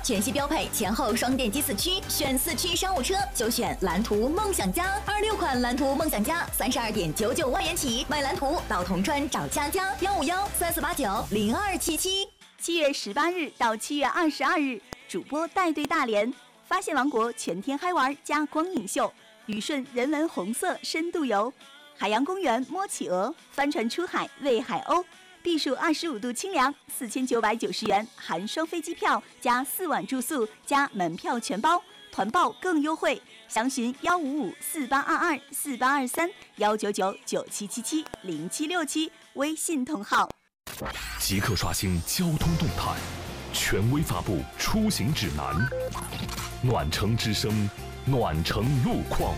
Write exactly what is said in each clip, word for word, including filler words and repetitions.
全系标配前后双电机四驱，选四驱商务车就选蓝图梦想家。二六款蓝图梦想家三十二点九九万元起，买蓝图到铜川找佳佳，幺五幺三四八九零二七七。 七月十八日到七月二十二日，主播带队大连，发现王国全天嗨玩加光影秀，旅顺人文红色深度游，海洋公园摸企鹅，帆船出海喂海鸥。避暑二十五度清凉，四千九百九十元含双飞机票加四晚住宿加门票全包，团报更优惠。详询幺五五四八二二四八二三幺九九九七七七零七六七微信同号。 即刻刷新交通动态，权威发布出行指南。暖城之声，暖城路况。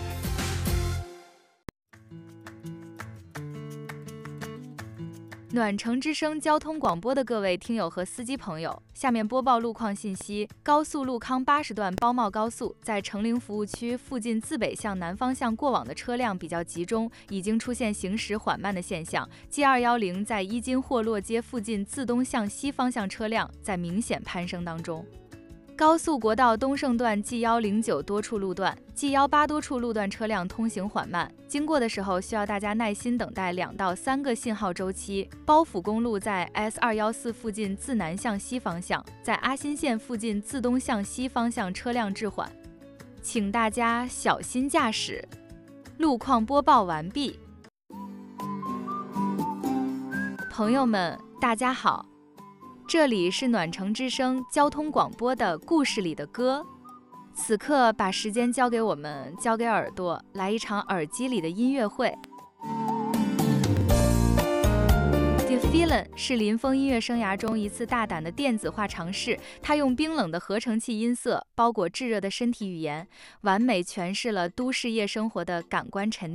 暖城之声交通广播的各位听友和司机朋友，下面播报路况信息。高速路康八十段包茂高速在成陵服务区附近自北向南方向过往的车辆比较集中，已经出现行驶缓慢的现象。G 二一零在伊金霍洛街附近自东向西方向车辆在明显攀升当中。高速国道东胜段 G 一零九多处路段 G 一八多处路段车辆通行缓慢，经过的时候需要大家耐心等待两到三个信号周期。包府公路在 S 二一四附近自南向西方向，在阿新线附近自东向西方向车辆滞缓，请大家小心驾驶。路况播报完毕。朋友们，大家好，这里是暖城之声交通广播的故事里的歌，此刻把时间交给我们，交给耳朵，来一场耳机里的音乐会。Feelin 是林峰音乐生涯中一次大胆的电子化尝试，他用冰冷的合成器音色包裹炙热的身体语言，完美诠释了都市夜生活的感官沉